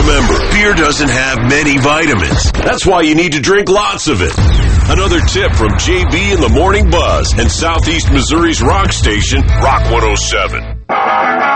Remember, beer doesn't have many vitamins. That's why you need to drink lots of it. Another tip from JB in the Morning Buzz and Southeast Missouri's rock station, Rock 107.